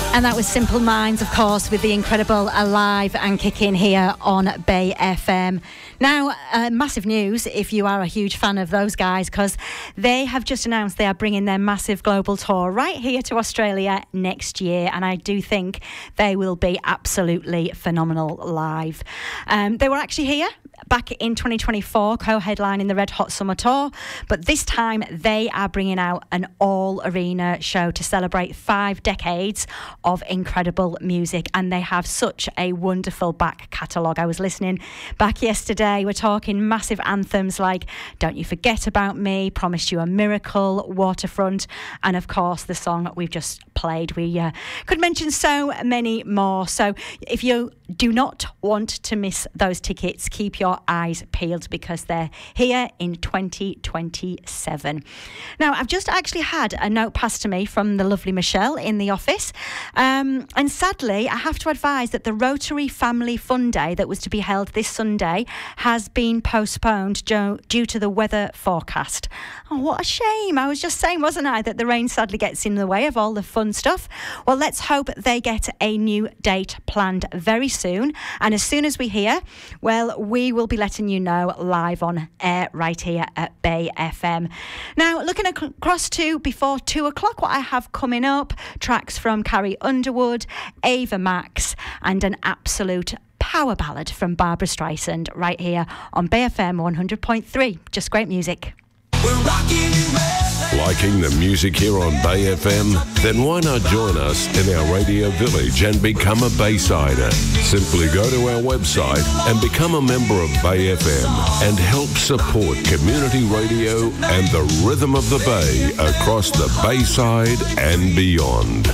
And that was Simple Minds, of course, with the incredible Alive and Kicking here on Bay FM. Now, massive news if you are a huge fan of those guys, because they have just announced they are bringing their massive global tour right here to Australia next year. And I do think they will be absolutely phenomenal live. They were actually here back in 2024, co-headlining the Red Hot Summer Tour, but this time they are bringing out an all-arena show to celebrate 5 decades of incredible music, and they have such a wonderful back catalogue. I was listening back yesterday. We're talking massive anthems like Don't You Forget About Me, Promised You a Miracle, Waterfront, and of course the song we've just played. We could mention so many more. So if you do not want to miss those tickets, keep your eyes peeled because they're here in 2027. Now, I've just actually had a note passed to me from the lovely Michelle in the office, and sadly I have to advise that the Rotary Family Fun Day that was to be held this Sunday has been postponed due to the weather forecast. Oh, what a shame. I was just saying, wasn't I, that the rain sadly gets in the way of all the fun stuff. Well, let's hope they get a new date planned very soon, and as soon as we hear, well, we will be letting you know live on air right here at Bay FM. Now, looking across to before 2 o'clock, what I have coming up, tracks from Carrie Underwood, Ava Max, and an absolute power ballad from Barbara Streisand right here on Bay FM 100.3. Just great music. We're rocking Liking the music here on Bay FM? Then why not join us in our radio village and become a Baysider? Simply go to our website and become a member of Bay FM and help support community radio and the rhythm of the Bay across the Bayside and beyond.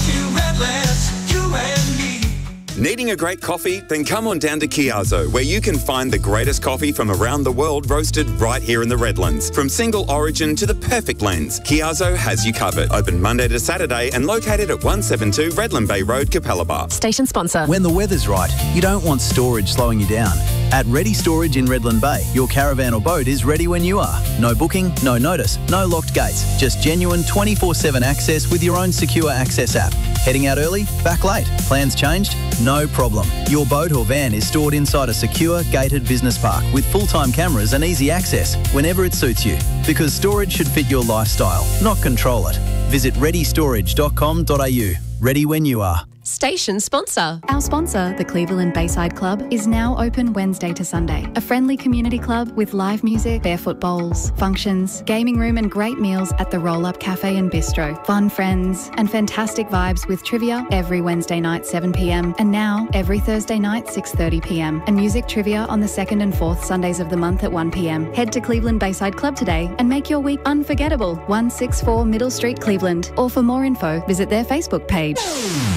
Needing a great coffee? Then come on down to Chiazzo, where you can find the greatest coffee from around the world roasted right here in the Redlands. From single origin to the perfect blends, Chiazzo has you covered. Open Monday to Saturday and located at 172 Redland Bay Road, Capalaba. Station sponsor. When the weather's right, you don't want storage slowing you down. At Ready Storage in Redland Bay, your caravan or boat is ready when you are. No booking, no notice, no locked gates. Just genuine 24/7 access with your own secure access app. Heading out early? Back late? Plans changed? No problem. Your boat or van is stored inside a secure, gated business park with full-time cameras and easy access whenever it suits you. Because storage should fit your lifestyle, not control it. Visit readystorage.com.au. Ready when you are. Station sponsor. Our sponsor, the Cleveland Bayside Club, is now open Wednesday to Sunday. A friendly community club with live music, barefoot bowls, functions, gaming room and great meals at the Roll Up Cafe and Bistro. Fun friends and fantastic vibes with trivia every Wednesday night 7 p.m. and now every Thursday night 6:30 p.m. and music trivia on the 2nd and 4th Sundays of the month at 1 p.m. Head to Cleveland Bayside Club today and make your week unforgettable. 164 Middle Street, Cleveland. Or for more info, visit their Facebook page.